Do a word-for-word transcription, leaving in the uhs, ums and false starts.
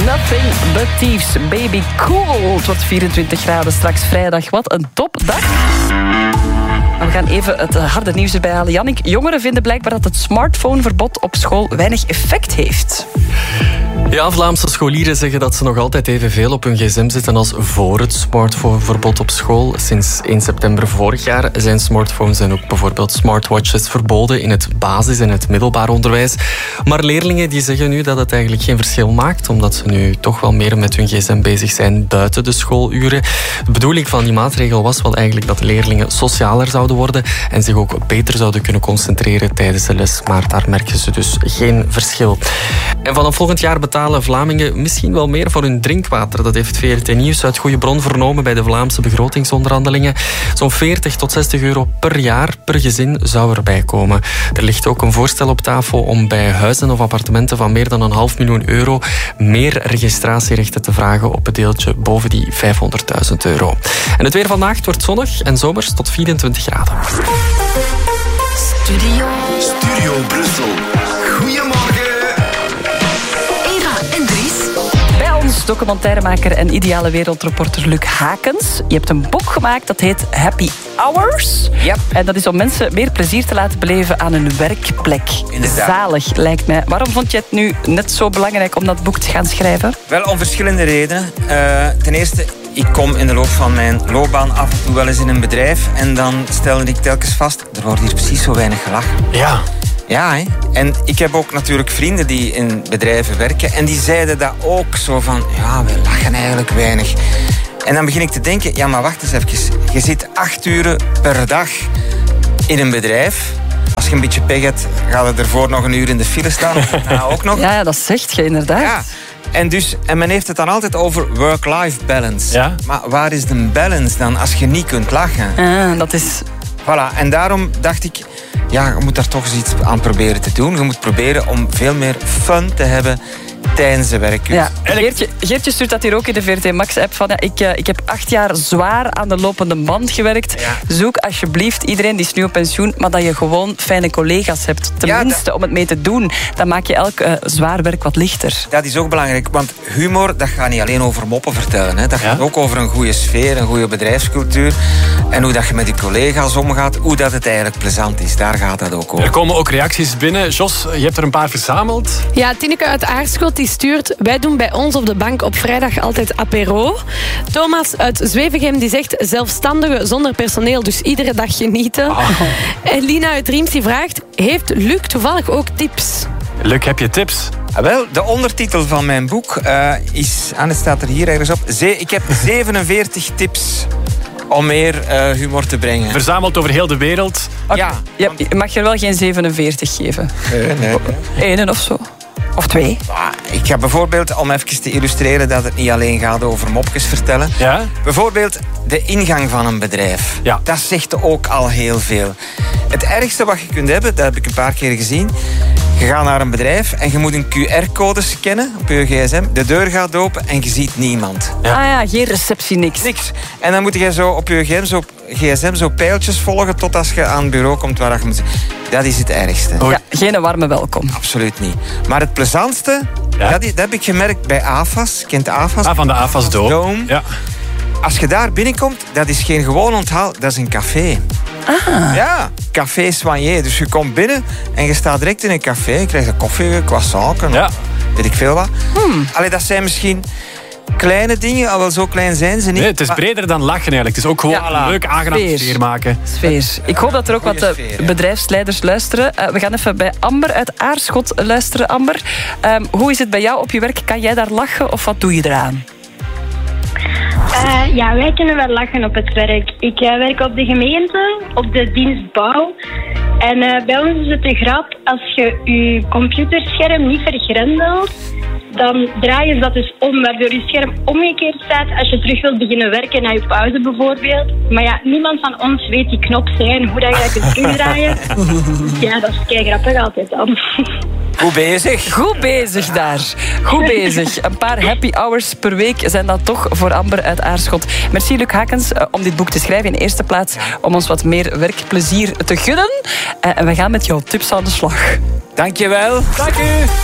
Nothing but Thieves, baby cool. Het wordt vierentwintig graden straks vrijdag. Wat een topdag. We gaan even het harde nieuws erbij halen. Jannik, jongeren vinden blijkbaar dat het smartphoneverbod op school weinig effect heeft. Ja, Vlaamse scholieren zeggen dat ze nog altijd evenveel op hun gsm zitten als voor het smartphoneverbod op school. Sinds één september vorig jaar zijn smartphones en ook bijvoorbeeld smartwatches verboden in het basis- en het middelbaar onderwijs. Maar leerlingen die zeggen nu dat het eigenlijk geen verschil maakt, omdat ze nu toch wel meer met hun gsm bezig zijn buiten de schooluren. De bedoeling van die maatregel was wel eigenlijk dat leerlingen socialer zouden worden en zich ook beter zouden kunnen concentreren tijdens de les. Maar daar merken ze dus geen verschil. En vanaf volgend jaar betalen Vlamingen misschien wel meer voor hun drinkwater. Dat heeft V R T Nieuws uit goede bron vernomen bij de Vlaamse begrotingsonderhandelingen. Zo'n veertig tot zestig euro per jaar per gezin zou erbij komen. Er ligt ook een voorstel op tafel om bij huizen of appartementen van meer dan een half miljoen euro meer registratierechten te vragen op het deeltje boven die vijfhonderdduizend euro. En het weer vandaag wordt zonnig en zomers tot vierentwintig graden. Studio. Studio Brussel. Goedemorgen. Documentairemaker en ideale wereldreporter Luc Hakens. Je hebt een boek gemaakt dat heet Happy Hours. Ja. En dat is om mensen meer plezier te laten beleven aan hun werkplek. Inderdaad. Zalig, lijkt mij. Waarom vond je het nu net zo belangrijk om dat boek te gaan schrijven? Wel om verschillende redenen. Uh, ten eerste, ik kom in de loop van mijn loopbaan af en toe wel eens in een bedrijf en dan stelde ik telkens vast, er wordt hier precies zo weinig gelachen. Ja. Ja, hè? En ik heb ook natuurlijk vrienden die in bedrijven werken en die zeiden dat ook zo van, ja, we lachen eigenlijk weinig. En dan begin ik te denken, ja, maar wacht eens even. Je zit acht uren per dag in een bedrijf. Als je een beetje pech hebt, gaat er ervoor nog een uur in de file staan. Daarna ook nog. Ja, dat zegt je inderdaad. Ja. En, dus, en men heeft het dan altijd over work-life balance. Ja. Maar waar is de balance dan als je niet kunt lachen? Ah, dat is... Voilà, en daarom dacht ik, ja, je moet daar toch eens iets aan proberen te doen. Je moet proberen om veel meer fun te hebben tijdens de werkuur. Ja. Geertje, Geertje stuurt dat hier ook in de V R T Max-app. Van, ja, ik, uh, ik heb acht jaar zwaar aan de lopende band gewerkt. Ja. Zoek alsjeblieft iedereen die is nu op pensioen, maar dat je gewoon fijne collega's hebt. Tenminste, ja, dat... om het mee te doen. Dan maak je elk uh, zwaar werk wat lichter. Dat is ook belangrijk, want humor, dat gaat niet alleen over moppen vertellen. Hè. Dat gaat ja? ook over een goede sfeer, een goede bedrijfscultuur. En hoe dat je met je collega's omgaat, hoe dat het eigenlijk plezant is. Daar gaat dat ook over. Er komen ook reacties binnen. Jos, je hebt er een paar verzameld. Ja, Tineke uit Aarschot die stuurt, wij doen bij ons op de bank op vrijdag altijd apéro. Thomas uit Zwevegem die zegt, zelfstandige zonder personeel, dus iedere dag genieten. Oh. En Lina uit Riems die vraagt, heeft Luc toevallig ook tips? Luc, heb je tips? Ah, wel, de ondertitel van mijn boek uh, is, en het staat er hier ergens op, Ze- ik heb zevenenveertig tips om meer uh, humor te brengen. Verzameld over heel de wereld. Okay. Ja. Je, je mag er wel geen zevenenveertig geven. Nee, nee. Eén of zo. Of twee. Ik ga bijvoorbeeld, om even te illustreren dat het niet alleen gaat over mopjes vertellen. Ja? Bijvoorbeeld de ingang van een bedrijf. Ja. Dat zegt ook al heel veel. Het ergste wat je kunt hebben, dat heb ik een paar keer gezien. Je gaat naar een bedrijf en je moet een Q R-code scannen op je gsm. De deur gaat open en je ziet niemand. Ja. Ah ja, geen receptie, niks. Niks. En dan moet je zo op je gsm zo, gsm zo pijltjes volgen tot als je aan het bureau komt waar je moet zijn. Dat is het ergste. Ja, geen warme welkom. Absoluut niet. Maar het plezantste, ja? dat, dat heb ik gemerkt bij A F A S. Kent A F A S? Ah, van de A F A S Dome. Ja. Als je daar binnenkomt, dat is geen gewoon onthaal, dat is een café. Ah. Ja, café soigné. Dus je komt binnen en je staat direct in een café. Je krijgt een koffie, een croissant, ja. weet ik veel wat. Hmm. Allee, dat zijn misschien kleine dingen, al wel zo klein zijn ze niet. Nee, het is breder dan lachen eigenlijk. Het is ook gewoon ja, een leuk, aangenaam sfeer. sfeer maken. Sfeer. Ik hoop dat er ook Goeie wat sfeer, bedrijfsleiders luisteren. Uh, we gaan even bij Amber uit Aarschot luisteren. Amber, um, hoe is het bij jou op je werk? Kan jij daar lachen of wat doe je eraan? Uh, ja, wij kunnen wel lachen op het werk. Ik uh, werk op de gemeente, op de dienst bouw. En uh, bij ons is het een grap, als je je computerscherm niet vergrendelt, dan draaien ze dat dus om, waardoor je scherm omgekeerd staat als je terug wilt beginnen werken na je pauze bijvoorbeeld. Maar ja, niemand van ons weet die knop zijn, hoe dat je dat kunt terugdraaien. Ja, dat is kei grappig altijd dan. Goed bezig. Goed bezig daar. Goed bezig. Een paar happy hours per week zijn dat toch voor Amber uit Aarschot. Merci Luc Hakens om dit boek te schrijven. In de eerste plaats om ons wat meer werkplezier te gunnen. En we gaan met jouw tips aan de slag. Dankjewel. Dank u.